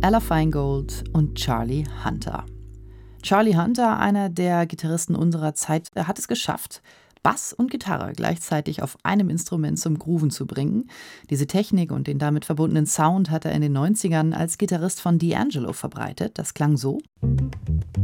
Ella Finegold und Charlie Hunter. Charlie Hunter, einer der Gitarristen unserer Zeit, hat es geschafft, Bass und Gitarre gleichzeitig auf einem Instrument zum Grooven zu bringen. Diese Technik und den damit verbundenen Sound hat er in den 90ern als Gitarrist von D'Angelo verbreitet. Das klang so.